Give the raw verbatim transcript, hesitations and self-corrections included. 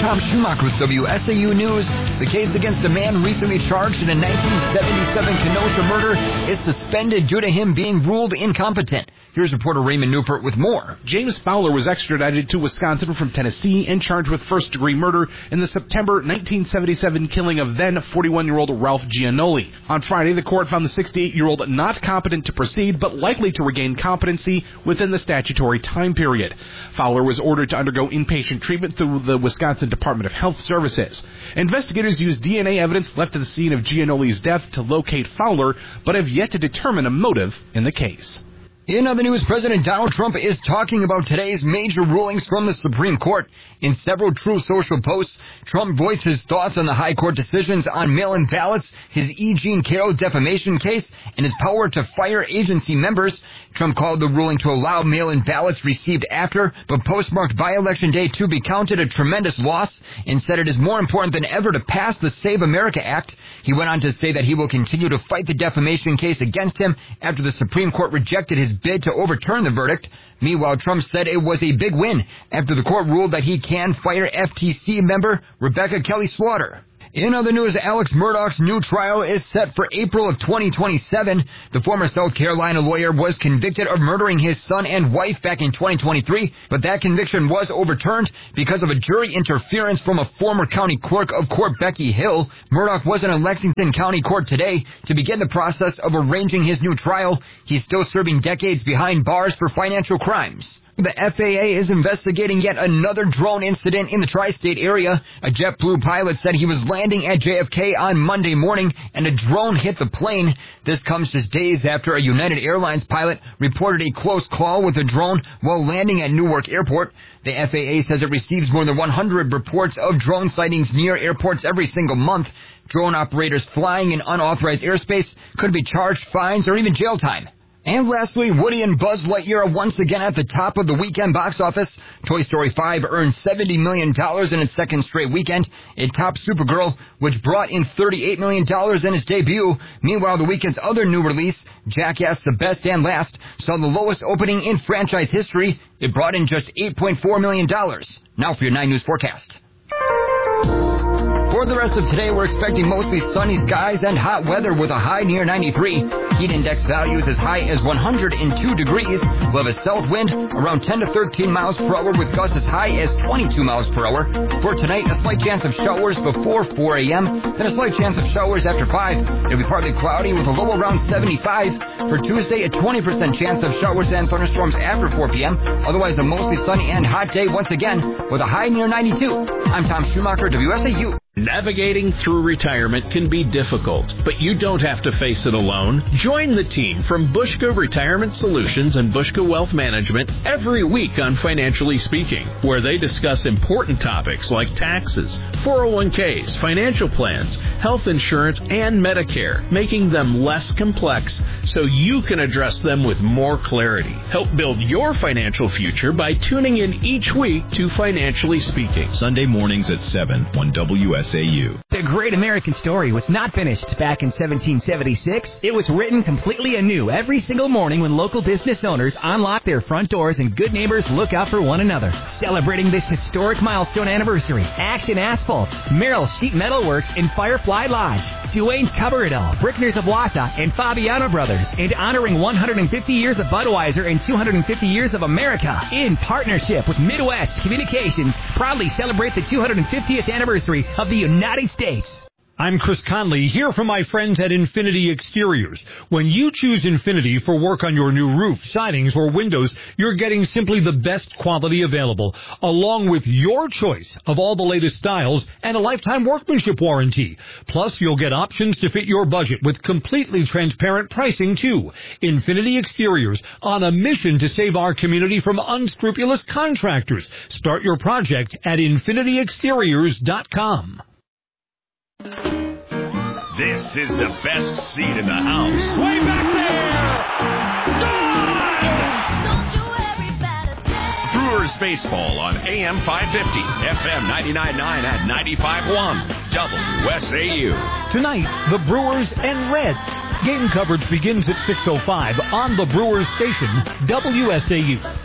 Tom Schumacher with W S A U News. The case against a man recently charged in a nineteen seventy-seven Kenosha murder is suspended due to him being ruled incompetent. Here's reporter Raymond Newport with more. James Fowler was extradited to Wisconsin from Tennessee and charged with first-degree murder in the September nineteen seventy-seven killing of then forty-one-year-old Ralph Gianoli. On Friday, the court found the sixty-eight-year-old not competent to proceed, but likely to regain competency within the statutory time period. Fowler was ordered to undergo inpatient treatment through the Wisconsin Department of Health Services. Investigators used D N A evidence left at the scene of Gianoli's death to locate Fowler, but have yet to determine a motive in the case. In other news, President Donald Trump is talking about today's major rulings from the Supreme Court. In several True Social posts, Trump voiced his thoughts on the high court decisions on mail-in ballots, his E. Jean Carroll defamation case, and his power to fire agency members. Trump called the ruling to allow mail-in ballots received after, but postmarked by Election Day to be counted a tremendous loss, and said it is more important than ever to pass the Save America Act. He went on to say that he will continue to fight the defamation case against him after the Supreme Court rejected his bid to overturn the verdict. Meanwhile, Trump said it was a big win after the court ruled that he can fire F T C member Rebecca Kelly Slaughter. In other news, Alex Murdaugh's new trial is set for April of twenty twenty-seven. The former South Carolina lawyer was convicted of murdering his son and wife back in twenty twenty-three, but that conviction was overturned because of a jury interference from a former county clerk of court, Becky Hill. Murdaugh was in Lexington County Court today to begin the process of arranging his new trial. He's still serving decades behind bars for financial crimes. The F A A is investigating yet another drone incident in the tri-state area. A JetBlue pilot said he was landing at J F K on Monday morning and a drone hit the plane. This comes just days after a United Airlines pilot reported a close call with a drone while landing at Newark Airport. The F A A says it receives more than one hundred reports of drone sightings near airports every single month. Drone operators flying in unauthorized airspace could be charged fines or even jail time. And lastly, Woody and Buzz Lightyear are once again at the top of the weekend box office. Toy Story five earned seventy million dollars in its second straight weekend. It topped Supergirl, which brought in thirty-eight million dollars in its debut. Meanwhile, the weekend's other new release, Jackass The Best and Last, saw the lowest opening in franchise history. It brought in just eight point four million dollars. Now for your nine News forecast. For the rest of today, we're expecting mostly sunny skies and hot weather with a high near ninety-three. Heat index values as high as one hundred two degrees. We'll have a south wind around ten to thirteen miles per hour with gusts as high as twenty-two miles per hour. For tonight, a slight chance of showers before four a.m., then a slight chance of showers after five. It'll be partly cloudy with a low around seventy-five. For Tuesday, a twenty percent chance of showers and thunderstorms after four p.m. Otherwise, a mostly sunny and hot day once again with a high near ninety-two. I'm Tom Schumacher, W S A U. Navigating through retirement can be difficult, but you don't have to face it alone. Join the team from Bushka Retirement Solutions and Bushka Wealth Management every week on Financially Speaking, where they discuss important topics like taxes, four oh one k's, financial plans, health insurance, and Medicare, making them less complex so you can address them with more clarity. Help build your financial future by tuning in each week to Financially Speaking. Sunday mornings at seven on W S A U. The Great American Story was not finished back in seventeen seventy-six. It was written completely anew every single morning when local business owners unlock their front doors and good neighbors look out for one another. Celebrating this historic milestone anniversary, Action Asphalt, Merrill Sheet Metal Works, and Firefly Lodge, Duane's Cover It All, Brickners of Wausau, and Fabiano Brothers, and honoring one hundred fifty years of Budweiser and two hundred fifty years of America, in partnership with Midwest Communications, proudly celebrate the two hundred fiftieth anniversary of the United States. I'm Chris Conley, here from my friends at Infinity Exteriors. When you choose Infinity for work on your new roof, sidings, or windows, you're getting simply the best quality available, along with your choice of all the latest styles and a lifetime workmanship warranty. Plus, you'll get options to fit your budget with completely transparent pricing, too. Infinity Exteriors, on a mission to save our community from unscrupulous contractors. Start your project at infinity exteriors dot com. This is the best seat in the house. Way back there! Gone! Brewers baseball on A M five fifty, F M ninety-nine point nine at ninety-five point one, W S A U. Tonight, the Brewers and Reds. Game coverage begins at six oh five on the Brewers station, W S A U.